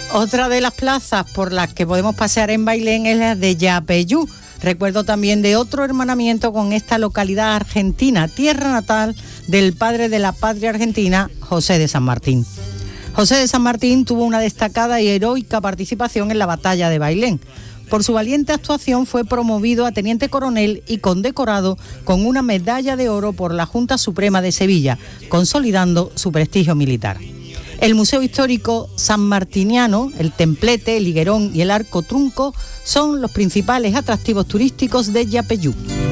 Otra de las plazas por las que podemos pasear en Bailén es la de Yapeyú. Recuerdo también de otro hermanamiento con esta localidad argentina, tierra natal del padre de la patria argentina, José de San Martín. José de San Martín tuvo una destacada y heroica participación en la batalla de Bailén. Por su valiente actuación fue promovido a teniente coronel y condecorado con una medalla de oro por la Junta Suprema de Sevilla, consolidando su prestigio militar. El Museo Histórico Sanmartiniano, el Templete, el Higuerón y el Arco Trunco son los principales atractivos turísticos de Yapeyú.